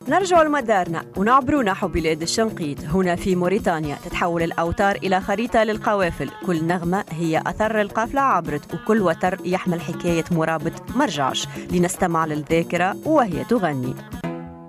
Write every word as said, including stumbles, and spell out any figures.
نرجع لمدارنا ونعبر نحو بلاد الشنقيط. هنا في موريتانيا تتحول الأوتار إلى خريطة للقوافل، كل نغمة هي أثر القافلة عبرت، وكل وتر يحمل حكاية مرابط مرجعش. لنستمع للذاكرة وهي تغني.